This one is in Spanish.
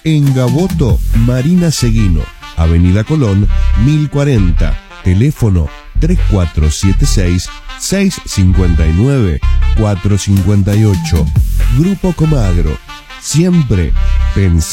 En Gaboto, Marina Seguino, Avenida Colón, 1040, teléfono 3476-659-458. Grupo Comagro, siempre pensando